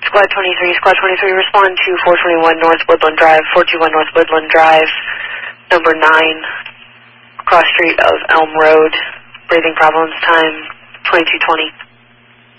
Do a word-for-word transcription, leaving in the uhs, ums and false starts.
Squad twenty-three, Squad twenty-three, respond to four twenty-one North Woodland Drive, four two one North Woodland Drive, number nine, cross street of Elm Road, breathing problems, time twenty-two twenty.